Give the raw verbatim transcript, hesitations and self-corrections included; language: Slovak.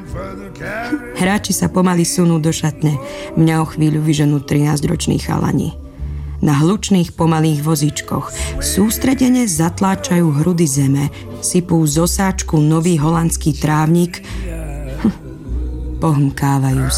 Hráči sa pomaly sunú do šatne. Mňa o chvíľu vyženú trinásťroční chalani. Na hlučných pomalých vozíčkoch sústredene zatláčajú hrudy zeme, sypú z osáčku nový holandský trávnik, hm, pohmkávajú